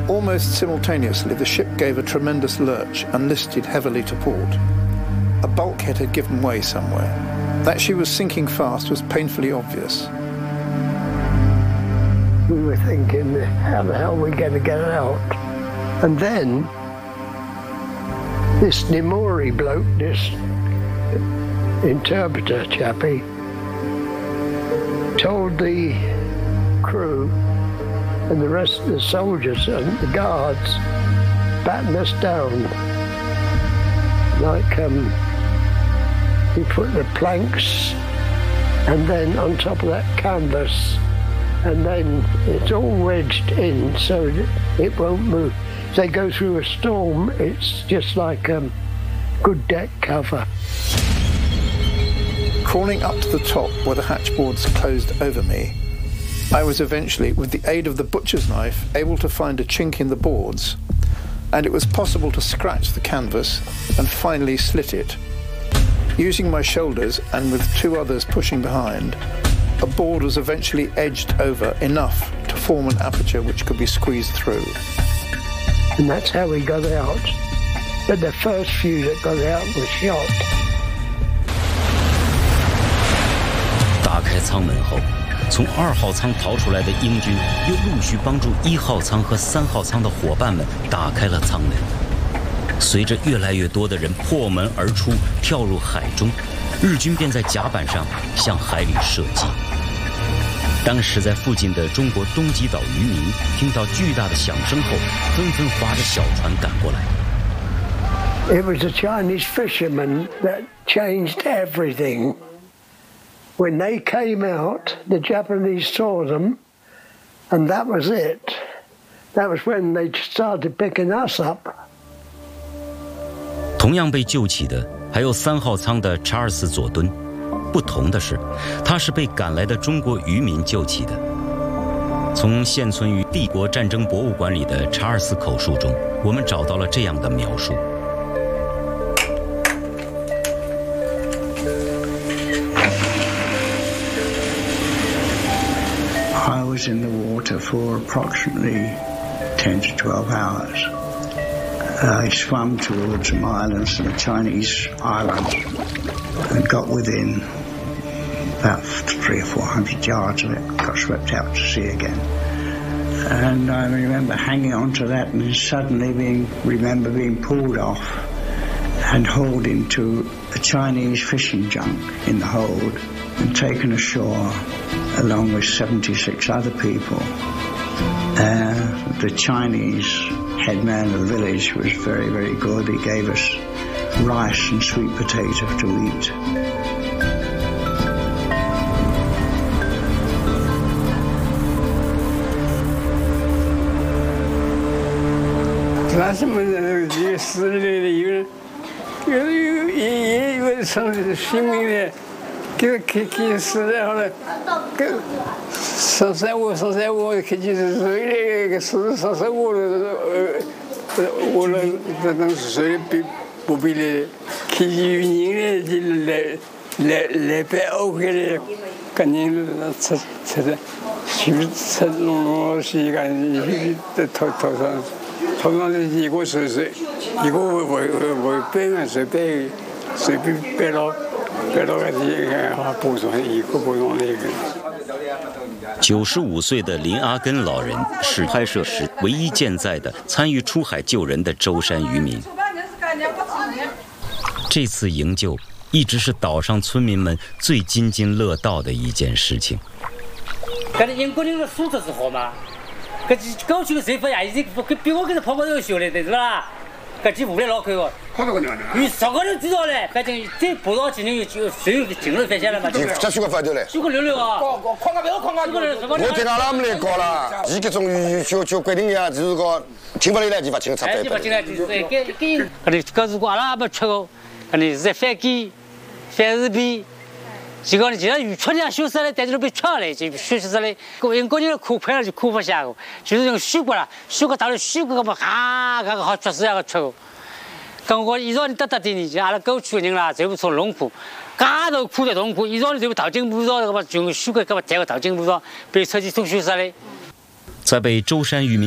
Almost simultaneously, the ship gave a tremendous lurch and listed heavily to port. A bulkhead had given way somewhere. That she was sinking fast was painfully obvious. We were thinking, how the hell are we going to get out? And then, this Nimori bloke, this interpreter chappie, told the crew and the rest of the soldiers and the guards, batten us down. Like, he put the planks and then on top of that canvas, and then it's all wedged in so that it won't move. If they go through a storm, it's just like good deck cover. Crawling up to the top where the hatchboards closed over me, I was eventually, with the aid of the butcher's knife, able to find a chink in the boards, and it was possible to scratch the canvas and finally slit it. Using my shoulders and with two others pushing behind, a board was eventually edged over enough to form an aperture which could be squeezed through. And that's how we got out. But the first few that got out were shot. 打开舱门后，从2号舱逃出来的英军又陆续帮助1号舱和3号舱的伙伴们打开了舱门。随着越来越多的人破门而出，跳入海中，日军便在甲板上向海里射击。当时在附近的中国东极岛渔民听到巨大的响声后，纷纷划着小船赶过来。 It was the Chinese fishermen that changed everything. When they came out, the Japanese saw them, and that was it. That was when they started picking us up. 同样被救起的还有3号舱的查尔斯·佐敦，不同的是，他是被赶来的中国渔民救起的。从现存于帝国战争博物馆里的查尔斯口述中，我们找到了这样的描述。 I was in the water for approximately 10 to 12 hours. I swam towards some islands, some Chinese islands, and got within about 300 or 400 yards of it, got swept out to sea again. And I remember hanging on to that and suddenly being pulled off and hauled into a Chinese fishing junk in the hold and taken ashore along with 76 other people. The Chinese headman of the village was very, very good. He gave us rice and sweet potato to eat. Last month, you sleep, you something swimming. 给死了后来，135开始睡的，135我那当时睡的不比的，开始人的就来摆 OK 的，赶紧吃弄西干在头上的一个水，一个我背上水背到。 95岁的林阿根老人是拍摄时唯一健在的参与出海救人的舟山渔民。这次营救一直是岛上村民们最津津乐道的一件事情。 英国人的素质是好吗？过去的水分呀，已经比我这个泡泡都小了，对吧？搿几无来老口哦，有10个人知道嘞，反正再补上几年就水进入发现了嘛。 这水个发头嘞？ 水个溜溜啊！ 我听到他们来讲了，伊搿种就规定呀，就是讲进不来了就勿进插队。 进不进来就是搿如果阿拉也没吃个，是在翻机、翻视频。就讲其他渔船呢修死了，但是被抢了，就修死了。英国人苦快了就苦不下个，就是用水果啦，水果打了水果，搿么搿好确实也个吃个。跟我以前得的呢，就阿拉沟区的人啦，全部从龙埔，家头苦在龙埔，以前全部淘金布上，搿么就用水果搿么抬个淘金布上，被车机都修死了。 在被舟山渔民